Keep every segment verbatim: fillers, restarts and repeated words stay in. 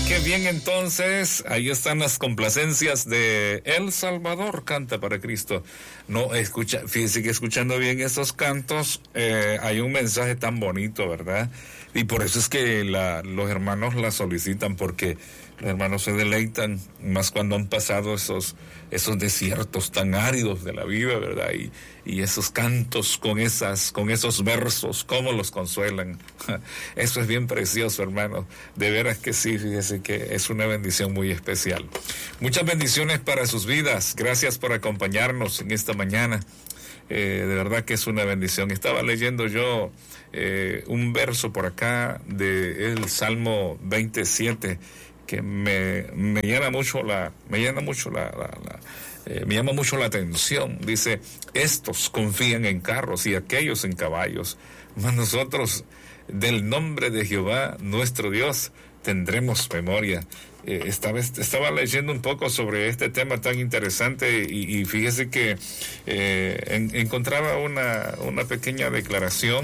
Qué bien, entonces, ahí están las complacencias de El Salvador Canta para Cristo. No, escucha, fíjese que escuchando bien esos cantos, eh, hay un mensaje tan bonito, ¿verdad? Y por eso es que la, los hermanos la solicitan, porque los hermanos se deleitan, más cuando han pasado esos, esos desiertos tan áridos de la vida, ¿verdad? Y, y esos cantos con esas, con esos versos, cómo los consuelan. Eso es bien precioso, hermano. De veras que sí, fíjese que es una bendición muy especial. Muchas bendiciones para sus vidas. Gracias por acompañarnos en esta mañana. Eh, de verdad que es una bendición. Estaba leyendo yo eh, un verso por acá de el Salmo veintisiete que me, me llena mucho la, me llena mucho la, la, la eh, me llama mucho la atención. Dice: estos confían en carros y aquellos en caballos, mas nosotros del nombre de Jehová nuestro Dios tendremos memoria. Eh, estaba, estaba leyendo un poco sobre este tema tan interesante y, y fíjese que eh, en, encontraba una, una pequeña declaración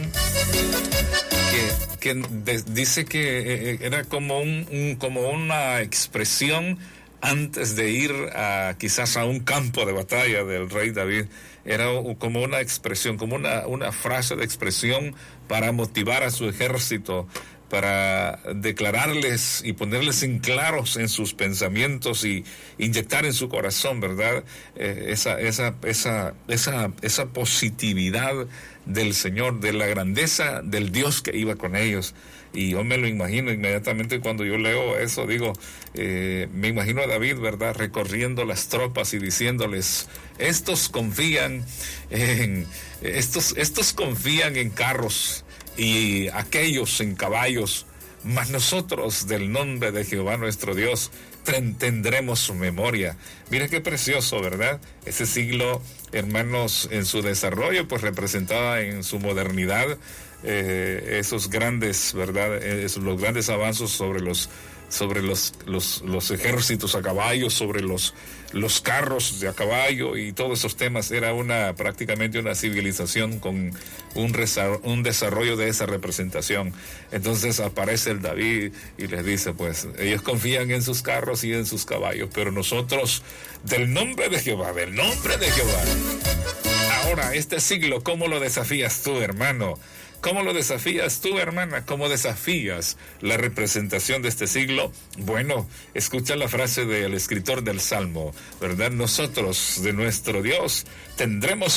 que, que de, dice que eh, era como, un, un, como una expresión antes de ir a quizás a un campo de batalla del rey David. Era como una expresión, como una, una frase de expresión para motivar a su ejército, para declararles y ponerles en claros en sus pensamientos y inyectar en su corazón, ¿verdad? Eh, esa, esa, esa, esa, esa positividad del Señor, de la grandeza del Dios que iba con ellos. Y yo me lo imagino inmediatamente cuando yo leo eso, digo, eh, me imagino a David, ¿verdad?, recorriendo las tropas y diciéndoles: estos confían en, estos, estos confían en carros y aquellos en caballos, mas nosotros del nombre de Jehová nuestro Dios tendremos su memoria. Mira qué precioso, ¿verdad? Ese siglo, hermanos, en su desarrollo, pues representaba en su modernidad eh, esos grandes, ¿verdad? Esos, los grandes avances sobre los sobre los, los, los ejércitos a caballo, sobre los, los carros de a caballo y todos esos temas. Era una prácticamente una civilización con un, resa, un desarrollo de esa representación. Entonces aparece el David y les dice, pues, ellos confían en sus carros y en sus caballos, pero nosotros, del nombre de Jehová, del nombre de Jehová. Ahora, este siglo, ¿cómo lo desafías tú, hermano? ¿Cómo lo desafías tú, hermana? ¿Cómo desafías la representación de este siglo? Bueno, escucha la frase del escritor del Salmo, ¿verdad? Nosotros, de nuestro Dios, tendremos